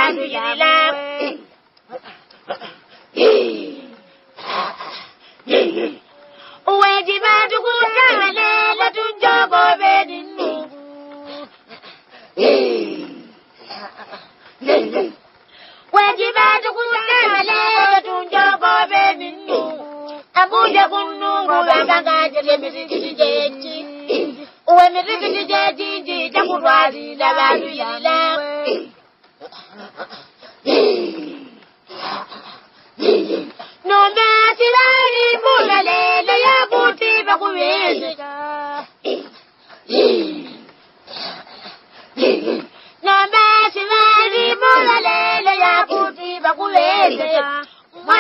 abantu yirila Uwejiba tukutale la tunjogo bedinu Uwejiba tukutale la tunjogo bedinu Abuja kunu kubanga jere mirikiti jeji Uwe mirikiti jeji jakurwari la bandu yirila